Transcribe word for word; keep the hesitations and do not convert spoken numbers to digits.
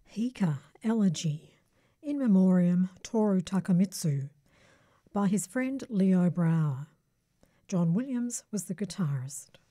Hika Elegy, in memoriam Toru Takamitsu, by his friend Leo Brower. John Williams was the guitarist.